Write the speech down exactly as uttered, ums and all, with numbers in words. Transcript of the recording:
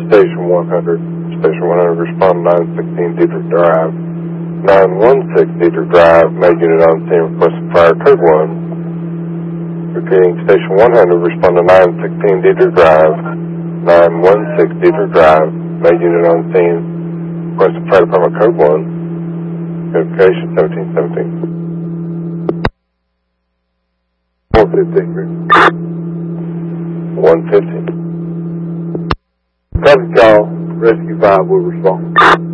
Station one hundred. Station one hundred, respond to nine sixteen Dietrich Drive. nine one six Dietrich Drive, main unit on scene, requesting fire code one. Repeating, Station one hundred, respond to nine sixteen Dietrich Drive. nine one six Dietrich Drive, main unit on scene, requesting fire department code one. Notification seventeen seventeen. four fifty. one fifty. Traffic call, Rescue five will respond.